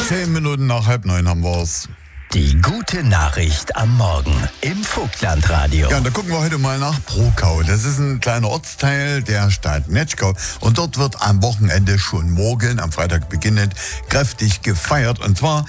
10 Minuten nach 8:30 haben wir's. Die gute Nachricht am Morgen im Vogtlandradio. Ja, und da gucken wir heute mal nach Prokau. Das ist ein kleiner Ortsteil der Stadt Netschkau. Und dort wird am Wochenende schon morgen, am Freitag beginnend, kräftig gefeiert. Und zwar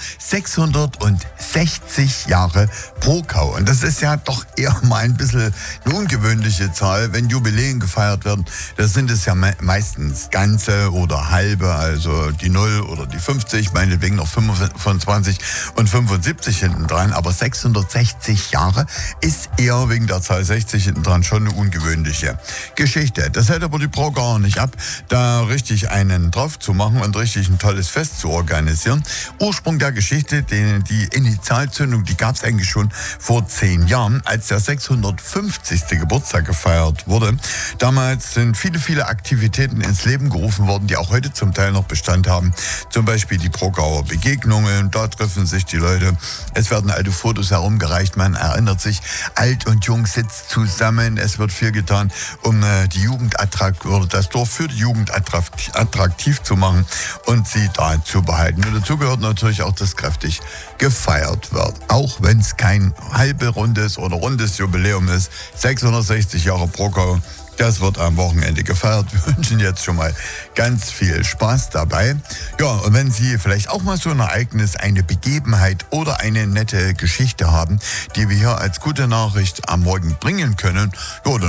660 Jahre Prokau. Und das ist ja doch eher mal ein bisschen eine ungewöhnliche Zahl. Wenn Jubiläen gefeiert werden, das sind es ja meistens ganze oder halbe, also die 0 oder die 50, meinetwegen noch 25 und 75 hinten dran, aber 660 Jahre ist eher wegen der Zahl 60 hinten dran schon eine ungewöhnliche Geschichte. Das hält aber die Prokauer nicht ab, da richtig einen drauf zu machen und richtig ein tolles Fest zu organisieren. Ursprung der Geschichte, die Initialzündung, die gab es eigentlich schon vor 10 Jahren, als der 650. Geburtstag gefeiert wurde. Damals sind viele Aktivitäten ins Leben gerufen worden, die auch heute zum Teil noch Bestand haben. Zum Beispiel die Prokauer Begegnungen, da treffen sich die Leute. Es werden alte Fotos herumgereicht, man erinnert sich, alt und jung sitzt zusammen. Es wird viel getan, um die Jugend oder das Dorf für die Jugend attraktiv zu machen und sie da zu behalten. Und dazu gehört natürlich auch, dass kräftig gefeiert wird. Auch wenn es kein rundes oder rundes Jubiläum ist. 660 Jahre Prokau. Das wird am Wochenende gefeiert. Wir wünschen jetzt schon mal ganz viel Spaß dabei. Ja, und wenn Sie vielleicht auch mal so ein Ereignis, eine Begebenheit oder eine nette Geschichte haben, die wir hier als gute Nachricht am Morgen bringen können, ja, dann